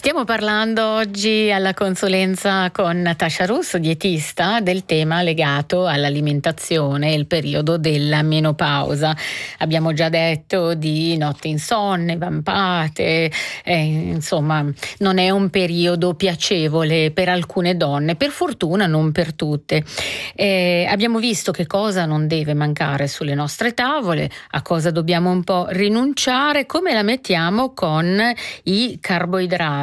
Stiamo parlando oggi alla consulenza con Natascia Russo, dietista, del tema legato all'alimentazione e il periodo della menopausa. Abbiamo già detto di notti insonne, vampate, insomma non è un periodo piacevole per alcune donne, per fortuna non per tutte. Abbiamo visto che cosa non deve mancare sulle nostre tavole, a cosa dobbiamo un po' rinunciare, come la mettiamo con i carboidrati.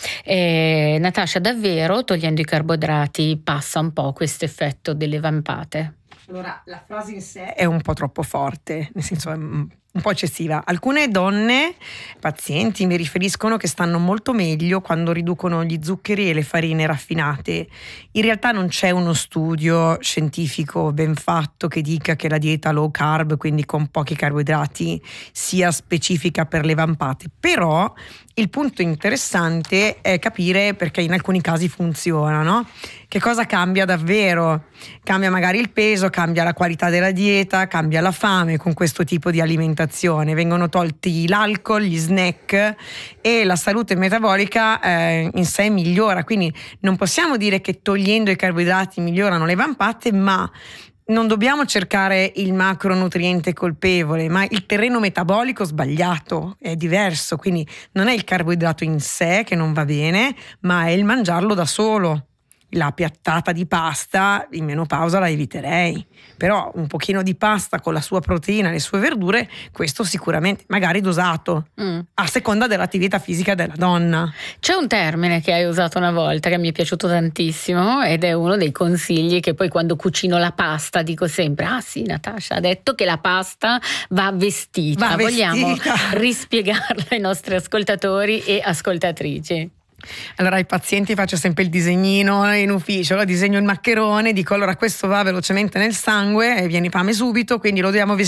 Natascia, davvero togliendo i carboidrati passa un po' questo effetto delle vampate? Allora, la frase in sé è un po' troppo forte, nel senso è un po' eccessiva. Alcune donne, pazienti, mi riferiscono che stanno molto meglio quando riducono gli zuccheri e le farine raffinate. In realtà non c'è uno studio scientifico ben fatto che dica che la dieta low carb, quindi con pochi carboidrati, sia specifica per le vampate. Però il punto interessante è capire perché in alcuni casi funziona, no? Che cosa cambia davvero? Cambia magari il peso, cambia la qualità della dieta, cambia la fame con questo tipo di alimentazione. Vengono tolti l'alcol, gli snack e la salute metabolica in sé migliora. Quindi non possiamo dire che togliendo i carboidrati migliorano le vampate, ma non dobbiamo cercare il macronutriente colpevole, ma il terreno metabolico sbagliato, è diverso. Quindi non è il carboidrato in sé che non va bene, ma è il mangiarlo da solo. La piattata di pasta in menopausa la eviterei, però un pochino di pasta con la sua proteina e le sue verdure, questo sicuramente, magari dosato, a seconda dell'attività fisica della donna. C'è un termine che hai usato una volta che mi è piaciuto tantissimo ed è uno dei consigli che poi quando cucino la pasta dico sempre: ah sì, Natascia ha detto che la pasta va vestita. Vogliamo rispiegarla ai nostri ascoltatori e ascoltatrici? Allora ai pazienti faccio sempre il disegnino in ufficio, lo disegno il maccherone, dico allora questo va velocemente nel sangue e viene fame subito, quindi lo dobbiamo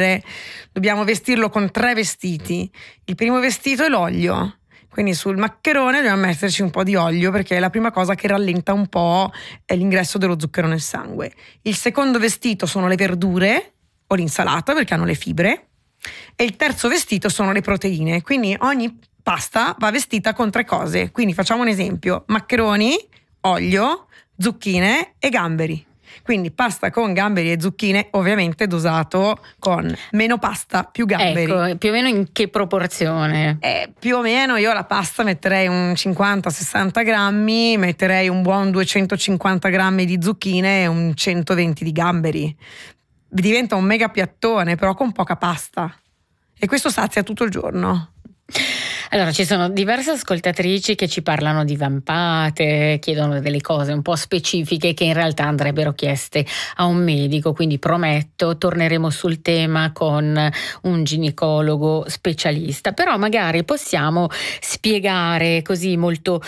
vestirlo con 3 vestiti. Il primo vestito è l'olio, quindi sul maccherone dobbiamo metterci un po' di olio perché è la prima cosa che rallenta un po' l'ingresso dello zucchero nel sangue. Il secondo vestito sono le verdure o l'insalata perché hanno le fibre e il terzo vestito sono le proteine, quindi ogni pasta va vestita con 3 cose. Quindi facciamo un esempio: maccheroni, olio, zucchine e gamberi. Quindi pasta con gamberi e zucchine, ovviamente dosato con meno pasta più gamberi. Ecco, più o meno in che proporzione? Più o meno io alla pasta metterei un 50-60 grammi, metterei un buon 250 grammi di zucchine e un 120 di gamberi. Diventa un mega piattone, però con poca pasta. E questo sazia tutto il giorno. Allora, ci sono diverse ascoltatrici che ci parlano di vampate, chiedono delle cose un po' specifiche che in realtà andrebbero chieste a un medico, quindi prometto, torneremo sul tema con un ginecologo specialista, però magari possiamo spiegare così molto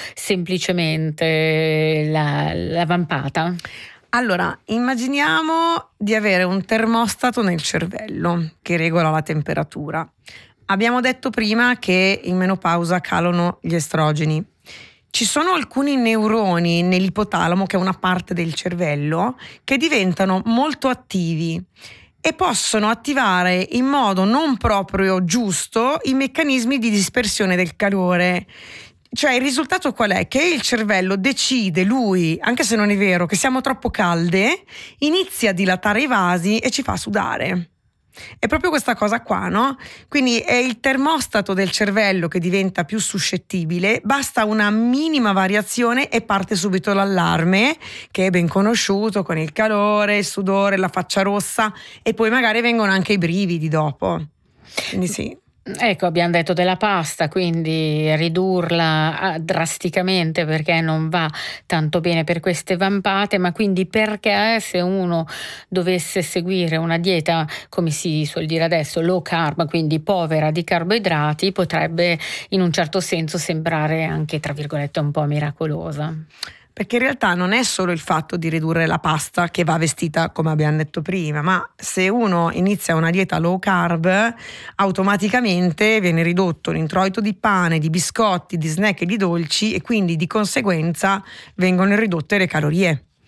semplicemente la vampata. Allora, immaginiamo di avere un termostato nel cervello che regola la temperatura. Abbiamo detto prima che in menopausa calano gli estrogeni. Ci sono alcuni neuroni nell'ipotalamo, che è una parte del cervello, che diventano molto attivi e possono attivare in modo non proprio giusto i meccanismi di dispersione del calore. Cioè il risultato qual è? Che il cervello decide lui, anche se non è vero, che siamo troppo calde, inizia a dilatare i vasi e ci fa sudare. È proprio questa cosa qua, no? Quindi è il termostato del cervello che diventa più suscettibile, basta una minima variazione e parte subito l'allarme, che è ben conosciuto, con il calore, il sudore, la faccia rossa e poi magari vengono anche i brividi dopo. Quindi sì. Ecco, abbiamo detto della pasta, quindi ridurla drasticamente perché non va tanto bene per queste vampate, ma quindi perché se uno dovesse seguire una dieta, come si suol dire adesso, low carb, quindi povera di carboidrati, potrebbe in un certo senso sembrare anche, tra virgolette, un po' miracolosa. Perché in realtà non è solo il fatto di ridurre la pasta che va vestita come abbiamo detto prima, ma se uno inizia una dieta low carb automaticamente viene ridotto l'introito di pane, di biscotti, di snack e di dolci e quindi di conseguenza vengono ridotte le calorie.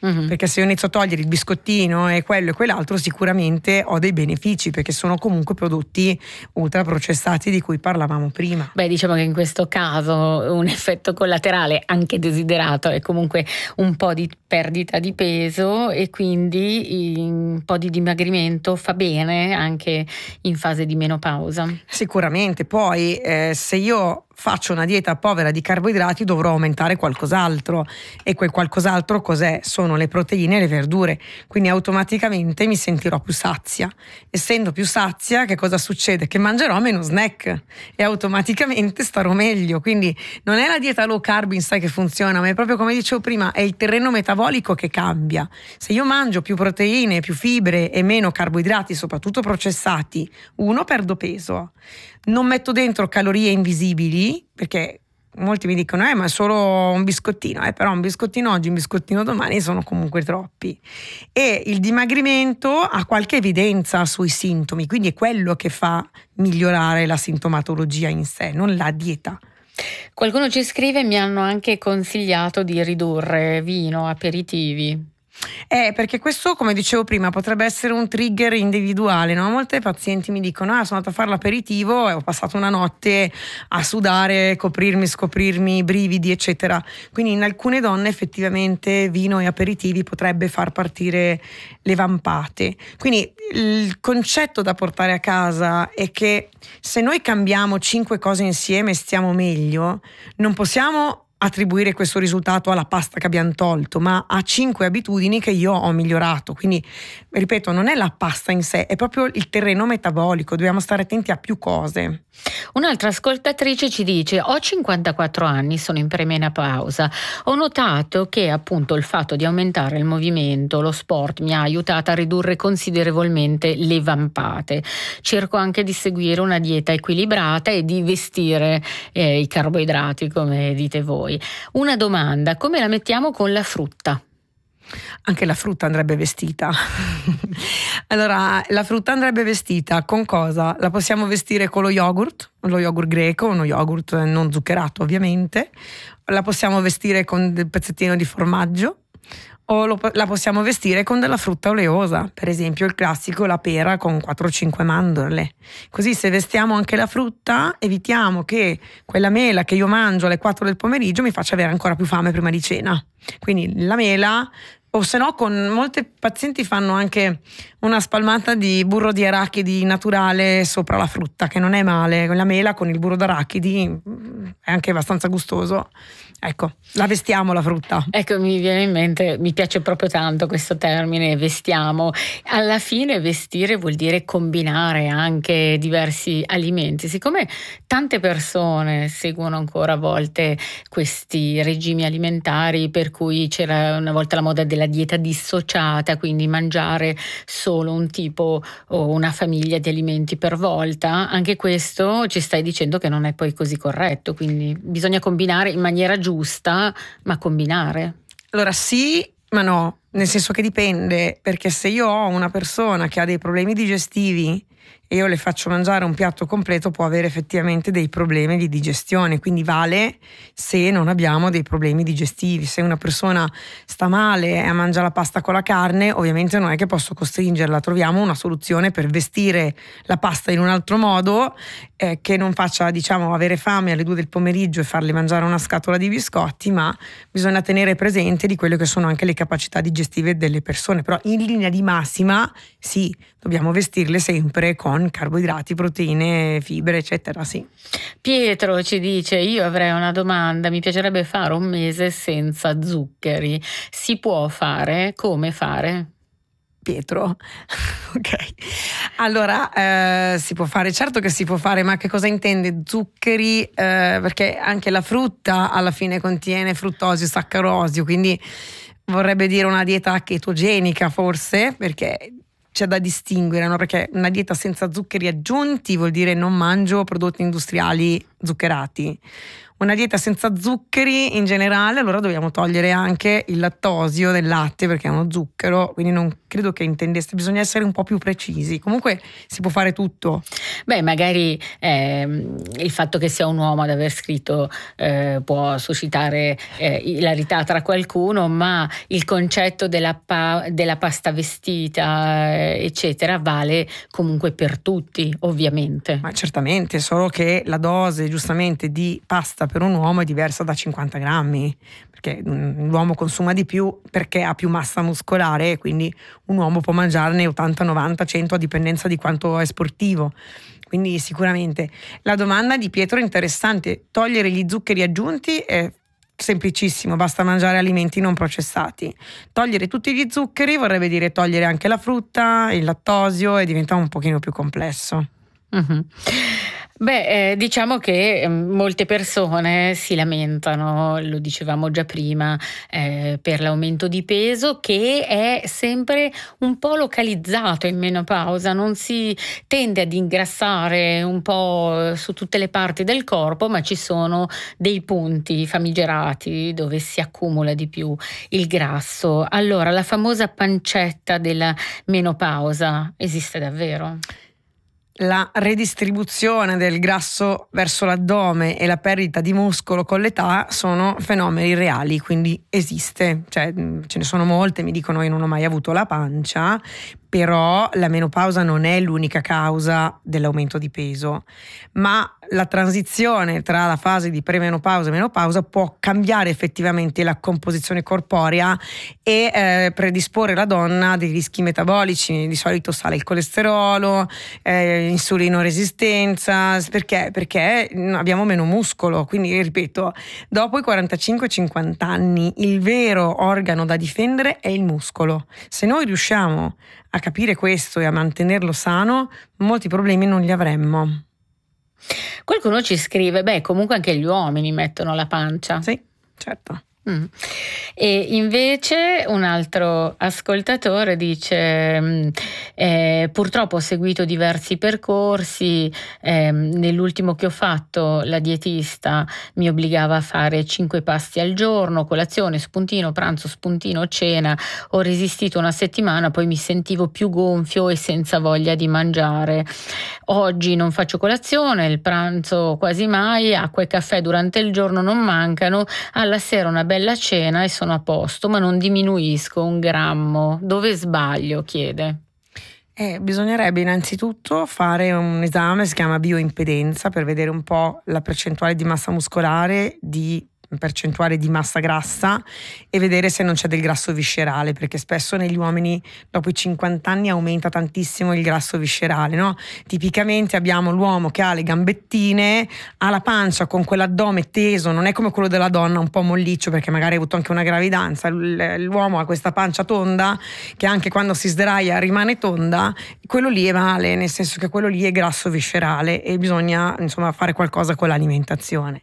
perché se io inizio a togliere il biscottino e quello e quell'altro sicuramente ho dei benefici, perché sono comunque prodotti ultraprocessati di cui parlavamo prima. Beh, diciamo che in questo caso un effetto collaterale anche desiderato è comunque un po' di perdita di peso, e quindi un po' di dimagrimento fa bene anche in fase di menopausa. Sicuramente, poi se io faccio una dieta povera di carboidrati dovrò aumentare qualcos'altro, e quel qualcos'altro cos'è? Sono le proteine e le verdure, quindi automaticamente mi sentirò più sazia. Essendo più sazia, che cosa succede? Che mangerò meno snack e automaticamente starò meglio. Quindi non è la dieta low carb in sé che funziona, ma è proprio, come dicevo prima, è il terreno metabolico che cambia. Se io mangio più proteine, più fibre e meno carboidrati, soprattutto processati, perdo peso. Non metto dentro calorie invisibili, perché molti mi dicono ma è solo un biscottino, però un biscottino oggi, un biscottino domani sono comunque troppi. E il dimagrimento ha qualche evidenza sui sintomi, quindi è quello che fa migliorare la sintomatologia in sé, non la dieta. Qualcuno ci scrive: mi hanno anche consigliato di ridurre vino, aperitivi. Perché questo, come dicevo prima, potrebbe essere un trigger individuale, no? Molte pazienti mi dicono sono andata a fare l'aperitivo e ho passato una notte a sudare, coprirmi, scoprirmi, brividi eccetera. Quindi in alcune donne effettivamente vino e aperitivi potrebbe far partire le vampate. Quindi il concetto da portare a casa è che se noi cambiamo 5 cose insieme stiamo meglio. Non possiamo attribuire questo risultato alla pasta che abbiamo tolto, ma a 5 abitudini che io ho migliorato. Quindi, ripeto, non è la pasta in sé, è proprio il terreno metabolico, dobbiamo stare attenti a più cose. Un'altra ascoltatrice ci dice: ho 54 anni, sono in premenopausa, ho notato che appunto il fatto di aumentare il movimento, lo sport mi ha aiutata a ridurre considerevolmente le vampate. Cerco anche di seguire una dieta equilibrata e di vestire i carboidrati, come dite voi. Una domanda: come la mettiamo con la frutta? Anche la frutta andrebbe vestita. Allora, la frutta andrebbe vestita con cosa? La possiamo vestire con lo yogurt greco, uno yogurt non zuccherato ovviamente. La possiamo vestire con del pezzettino di formaggio, o la possiamo vestire con della frutta oleosa, per esempio il classico, la pera con 4-5 mandorle. Così, se vestiamo anche la frutta, evitiamo che quella mela che io mangio alle 4 del pomeriggio mi faccia avere ancora più fame prima di cena. Quindi la mela, o se no, con molte pazienti fanno anche una spalmata di burro di arachidi naturale sopra la frutta, che non è male. La mela con il burro d'arachidi è anche abbastanza gustoso. Ecco, la vestiamo la frutta. Ecco, mi viene in mente, mi piace proprio tanto questo termine, vestiamo. Alla fine vestire vuol dire combinare anche diversi alimenti. Siccome tante persone seguono ancora a volte questi regimi alimentari, per cui c'era una volta la moda della dieta dissociata, quindi mangiare solo un tipo o una famiglia di alimenti per volta, anche questo ci stai dicendo che non è poi così corretto, quindi bisogna combinare in maniera giusta, ma combinare. Allora sì, ma no, nel senso che dipende, perché se io ho una persona che ha dei problemi digestivi e io le faccio mangiare un piatto completo, può avere effettivamente dei problemi di digestione, quindi vale se non abbiamo dei problemi digestivi. Se una persona sta male e mangia la pasta con la carne, ovviamente non è che posso costringerla, troviamo una soluzione per vestire la pasta in un altro modo, che non faccia, diciamo, avere fame alle 2 del pomeriggio e farle mangiare una scatola di biscotti, ma bisogna tenere presente di quelle che sono anche le capacità digestive delle persone. Però in linea di massima sì, dobbiamo vestirle sempre con carboidrati, proteine, fibre, eccetera, sì. Pietro ci dice: io avrei una domanda, mi piacerebbe fare un mese senza zuccheri. Si può fare? Come fare? Pietro, ok. Allora, si può fare, certo che si può fare, ma che cosa intende zuccheri? Perché anche la frutta alla fine contiene fruttosio, saccarosio, quindi vorrebbe dire una dieta chetogenica forse, perché c'è da distinguere, no? Perché una dieta senza zuccheri aggiunti vuol dire non mangio prodotti industriali zuccherati. Una dieta senza zuccheri in generale, allora dobbiamo togliere anche il lattosio del latte perché è uno zucchero, quindi non credo che intendeste, bisogna essere un po' più precisi. Comunque si può fare tutto. Beh, magari il fatto che sia un uomo ad aver scritto può suscitare ilarità tra qualcuno, ma il concetto della pasta vestita, eccetera, vale comunque per tutti, ovviamente. Ma certamente, solo che la dose giustamente di pasta per un uomo è diversa da 50 grammi, perché l'uomo consuma di più perché ha più massa muscolare, quindi un uomo può mangiarne 80, 90, 100 a dipendenza di quanto è sportivo. Quindi sicuramente la domanda di Pietro è interessante. Togliere gli zuccheri aggiunti è semplicissimo, basta mangiare alimenti non processati. Togliere tutti gli zuccheri vorrebbe dire togliere anche la frutta, il lattosio, e diventa un pochino più complesso. Mm-hmm. Beh, diciamo che molte persone si lamentano, lo dicevamo già prima, per l'aumento di peso, che è sempre un po' localizzato in menopausa, non si tende ad ingrassare un po' su tutte le parti del corpo, ma ci sono dei punti famigerati dove si accumula di più il grasso. Allora, la famosa pancetta della menopausa esiste davvero? La redistribuzione del grasso verso l'addome e la perdita di muscolo con l'età sono fenomeni reali, quindi esiste, cioè ce ne sono molte, mi dicono io non ho mai avuto la pancia, però la menopausa non è l'unica causa dell'aumento di peso, ma la transizione tra la fase di premenopausa e menopausa può cambiare effettivamente la composizione corporea e predisporre la donna a dei rischi metabolici. Di solito sale il colesterolo, insulino resistenza, perché abbiamo meno muscolo. Quindi ripeto, dopo i 45-50 anni il vero organo da difendere è il muscolo. Se noi riusciamo a capire questo e a mantenerlo sano, molti problemi non li avremmo. Qualcuno ci scrive, beh, comunque anche gli uomini mettono la pancia. Sì, certo. E invece un altro ascoltatore dice purtroppo ho seguito diversi percorsi, nell'ultimo che ho fatto la dietista mi obbligava a fare 5 pasti al giorno, colazione, spuntino, pranzo, spuntino, cena. Ho resistito una settimana, poi mi sentivo più gonfio e senza voglia di mangiare. Oggi non faccio colazione, il pranzo quasi mai, acqua e caffè durante il giorno non mancano, alla sera una bella cena e sono a posto, ma non diminuisco un grammo. Dove sbaglio? Chiede. Bisognerebbe innanzitutto fare un esame, si chiama bioimpedenza, per vedere un po' la percentuale di massa muscolare, di percentuale di massa grassa, e vedere se non c'è del grasso viscerale, perché spesso negli uomini dopo i 50 anni aumenta tantissimo il grasso viscerale, no? Tipicamente abbiamo l'uomo che ha le gambettine, ha la pancia con quell'addome teso, non è come quello della donna un po' molliccio perché magari ha avuto anche una gravidanza. L'uomo ha questa pancia tonda che anche quando si sdraia rimane tonda. Quello lì è male, nel senso che quello lì è grasso viscerale e bisogna insomma fare qualcosa con l'alimentazione.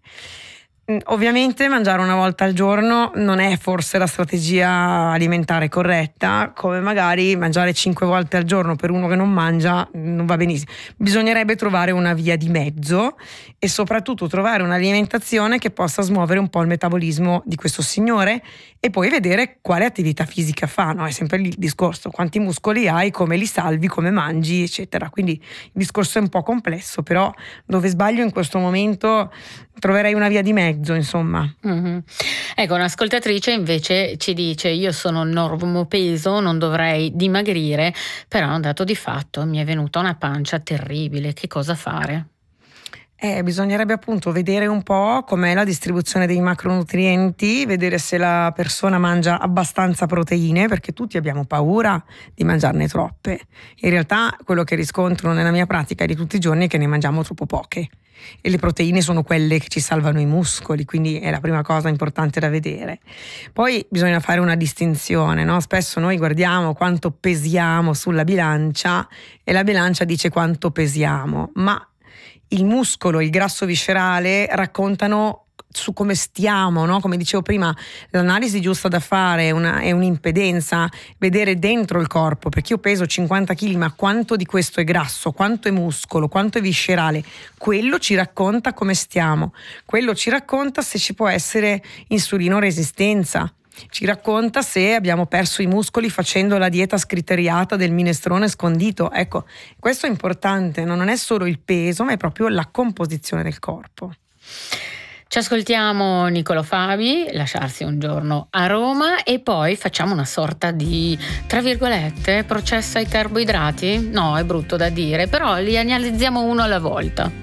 Ovviamente mangiare una volta al giorno non è forse la strategia alimentare corretta, come magari mangiare 5 volte al giorno per uno che non mangia non va benissimo. Bisognerebbe trovare una via di mezzo e soprattutto trovare un'alimentazione che possa smuovere un po' il metabolismo di questo signore e poi vedere quale attività fisica fa, no? È sempre il discorso, quanti muscoli hai, come li salvi, come mangi, eccetera. Quindi il discorso è un po' complesso, però dove sbaglio in questo momento troverei una via di mezzo, insomma. Mm-hmm. Ecco, un'ascoltatrice invece ci dice: io sono normopeso, non dovrei dimagrire, però è un dato di fatto, mi è venuta una pancia terribile, che cosa fare? Bisognerebbe appunto vedere un po' com'è la distribuzione dei macronutrienti, vedere se la persona mangia abbastanza proteine, perché tutti abbiamo paura di mangiarne troppe. In realtà quello che riscontro nella mia pratica di tutti i giorni è che ne mangiamo troppo poche e le proteine sono quelle che ci salvano i muscoli, quindi è la prima cosa importante da vedere. Poi bisogna fare una distinzione, no? Spesso noi guardiamo quanto pesiamo sulla bilancia e la bilancia dice quanto pesiamo, ma il muscolo e il grasso viscerale raccontano su come stiamo, no? Come dicevo prima, l'analisi giusta da fare è un'impedenza, vedere dentro il corpo, perché io peso 50 kg, ma quanto di questo è grasso, quanto è muscolo, quanto è viscerale, quello ci racconta come stiamo, quello ci racconta se ci può essere insulinoresistenza, ci racconta se abbiamo perso i muscoli facendo la dieta scriteriata del minestrone scondito. Ecco, questo è importante, non è solo il peso, ma è proprio la composizione del corpo. Ci ascoltiamo Niccolò Fabi, Lasciarsi un giorno a Roma, e poi facciamo una sorta di, tra virgolette, processo ai carboidrati? No, è brutto da dire, però li analizziamo uno alla volta.